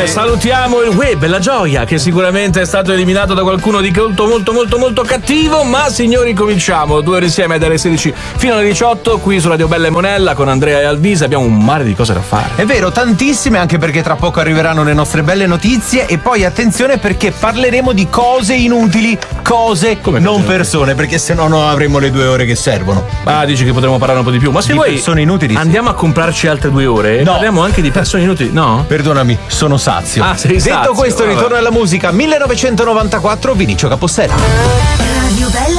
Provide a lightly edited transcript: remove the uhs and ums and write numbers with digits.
Salutiamo il web, la gioia, che sicuramente è stato eliminato da qualcuno di molto cattivo, ma signori cominciamo 2 ore insieme dalle 16 fino alle 18 qui su Radio Bella e Monella con Andrea e Alvise. Abbiamo un mare di cose da fare. È vero, tantissime, anche perché tra poco arriveranno le nostre belle notizie e poi attenzione perché parleremo di cose inutili, non persone, perché sennò non avremo le 2 ore che servono. Ah, dici che potremmo parlare un po' di più, ma se vuoi persone inutili andiamo a comprarci altre 2 ore, no. Parliamo anche di persone inutili, no? Perdonami, sono sazio. Ah, sei sazio. Detto questo, ritorno alla musica. 1994, Vinicio Capossela. Radio Bella